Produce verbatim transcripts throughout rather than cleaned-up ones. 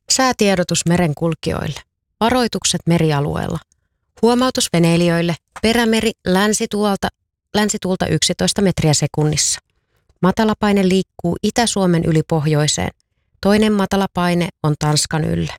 Säätiedotus merenkulkijoille. Varoitukset merialueella. Huomautus veneilijöille. Perämeri länsituulta, länsituulta yksitoista metriä sekunnissa. Matalapaine liikkuu Itä-Suomen yli pohjoiseen. Toinen matalapaine on Tanskan yllä.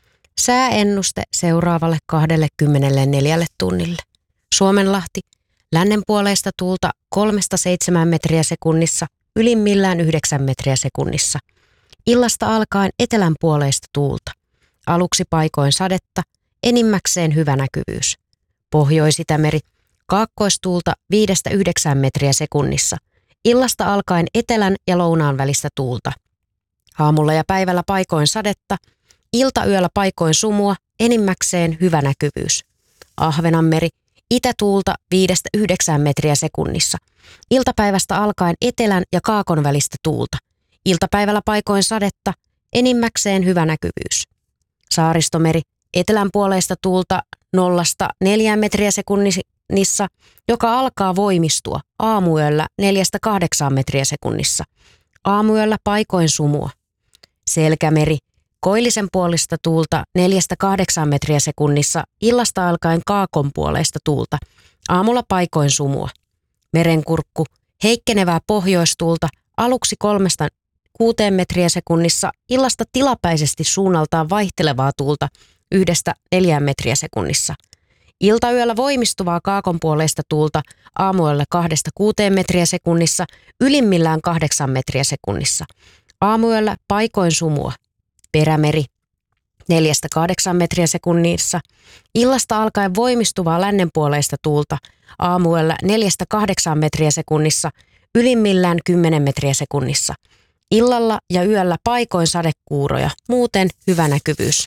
Sääennuste seuraavalle kaksikymmentäneljä tunnille. Suomenlahti. Lännenpuoleista tuulta kolmesta seitsemään metriä sekunnissa, ylimmillään yhdeksän metriä sekunnissa. Illasta alkaen etelänpuoleista tuulta. Aluksi paikoin sadetta, enimmäkseen hyvä näkyvyys. Pohjois-Itämeri. Kaakkoistuulta viidestä yhdeksään metriä sekunnissa. Illasta alkaen etelän ja lounaan välistä tuulta. Aamulla ja päivällä paikoin sadetta, iltayöllä paikoin sumua, enimmäkseen hyvä näkyvyys. Ahvenanmeri. Itätuulta viidestä yhdeksään metriä sekunnissa. Iltapäivästä alkaen etelän ja kaakon välistä tuulta. Iltapäivällä paikoin sadetta, enimmäkseen hyvä näkyvyys. Saaristomeri. Etelänpuoleista tuulta nollasta neljään metriä sekunnissa, joka alkaa voimistua aamuyöllä neljästä kahdeksaan metriä sekunnissa. Aamuyöllä paikoin sumua. Selkämeri. Koillisen puolista tuulta neljästä kahdeksaan metriä sekunnissa, illasta alkaen kaakon puoleista tuulta. Aamulla paikoin sumua. Merenkurkku. Heikkenevää pohjoistuulta aluksi kolmesta kuuteen metriä sekunnissa, illasta tilapäisesti suunnaltaan vaihtelevaa tuulta yhdestä neljään metriä sekunnissa. Iltayöllä voimistuvaa kaakonpuoleista tuulta aamuyöllä kahdesta kuuteen metriä sekunnissa, ylimmillään kahdeksan metriä sekunnissa. Aamuyöllä paikoin sumua. Perämeri. Neljästä kahdeksaan metriä sekunnissa. Illasta alkaen voimistuvaa lännenpuoleista tuulta aamuyöllä neljästä kahdeksaan metriä sekunnissa, ylimmillään kymmenen metriä sekunnissa. Illalla ja yöllä paikoin sadekuuroja, muuten hyvä näkyvyys.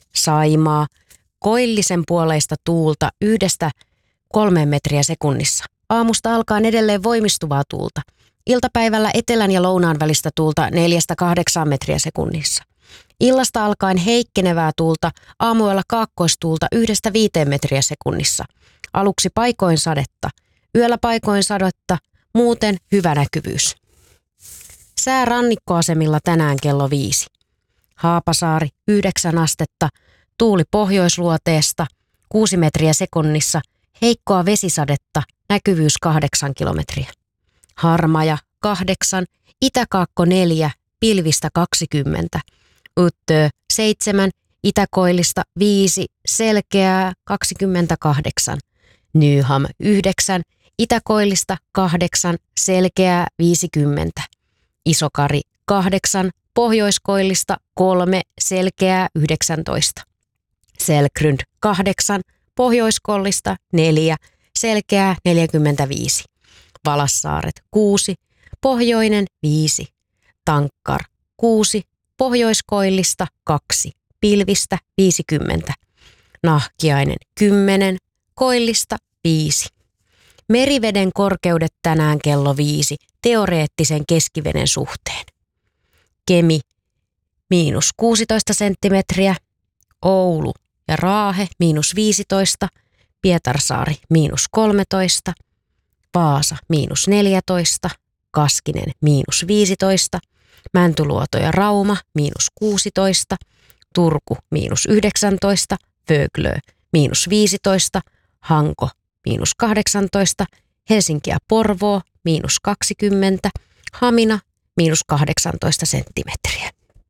Saimaa. Koillisen puoleista tuulta yhdestä kolmeen metriä sekunnissa. Aamusta alkaen edelleen voimistuvaa tuulta. Iltapäivällä etelän ja lounaan välistä tuulta neljästä kahdeksaan metriä sekunnissa. Illasta alkaen heikkenevää tuulta, aamuyöllä kaakkoistuulta yhdestä viiteen metriä sekunnissa. Aluksi paikoin sadetta, yöllä paikoin sadetta, muuten hyvä näkyvyys. Sää rannikkoasemilla tänään kello viisi. Haapasaari yhdeksän astetta, tuuli pohjoisluoteesta kuusi metriä sekunnissa, heikkoa vesisadetta, näkyvyys kahdeksan kilometriä. Harmaja kahdeksan, Itäkaakko neljä, pilvistä kaksikymmentä. Uttöö seitsemän, Itäkoillista viisi, selkeää kaksikymmentäkahdeksan. Nyham yhdeksän, Itäkoillista kahdeksan, selkeää viisikymmentä. Isokari kahdeksan, Pohjoiskoillista kolme, selkeää yhdeksäntoista. Selkrund kahdeksan, Pohjoiskollista neljä, selkeää neljäkymmentäviisi. Valassaaret kuusi, Pohjoinen viisi. Tankkar kuusi, Pohjoiskoillista kaksi, pilvistä viisikymmentä. Nahkiainen kymmenen, Koillista viisi. Meriveden korkeudet tänään kello viisi, teoreettisen keskiveden suhteen. Kemi miinus kuusitoista senttimetriä, Oulu ja Raahe miinus viisitoista, Pietarsaari miinus kolmetoista, Vaasa miinus neljätoista, Kaskinen miinus viisitoista, Mäntyluoto ja Rauma miinus kuusitoista, Turku miinus yhdeksäntoista, Vöglö miinus viisitoista, Hanko miinus kahdeksantoista, Helsinki ja Porvoo miinus kaksikymmentä, Hamina miinus kahdeksantoista senttimetriä.